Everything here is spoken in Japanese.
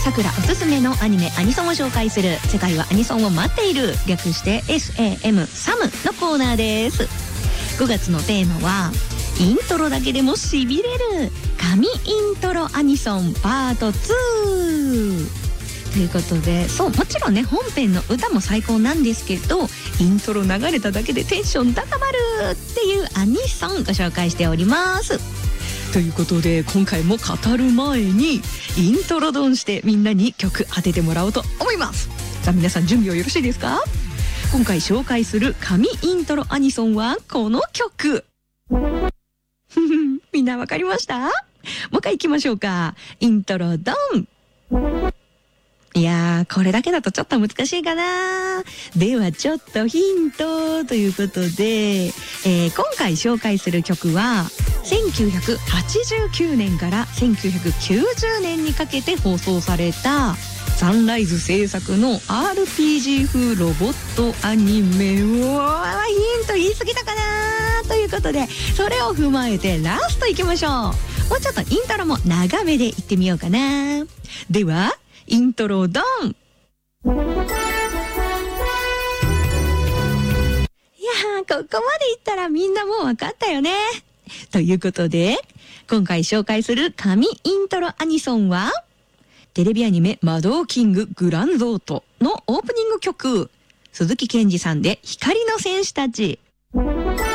さくらおすすめのアニメアニソンを紹介する世界はアニソンを待っている、略して SAM サムのコーナーです。5月のテーマはイントロだけでもしびれる神イントロアニソンパート2ということで、そうもちろんね本編の歌も最高なんですけど、イントロ流れただけでテンション高まるっていうアニソンご紹介しております。ということで今回も語る前にイントロドンしてみんなに曲当ててもらおうと思います。さあ皆さん準備はよろしいですか？今回紹介する神イントロアニソンはこの曲みんなわかりました？もう一回行きましょうか。イントロドン。いやーこれだけだとちょっと難しいかな。ではちょっとヒントということで、今回紹介する曲は1989年から1990年にかけて放送されたサンライズ制作の RPG 風ロボットアニメ。ヒント言い過ぎたかなということで、それを踏まえてラストいきましょう。もうちょっとイントロも長めでいってみようかな。ではイントロドン。いやーここまでいったらみんなもう分かったよね。ということで今回紹介する神イントロアニソンはテレビアニメ魔導キンググランゾートのオープニング曲、鈴木健二さんで光の戦士たち。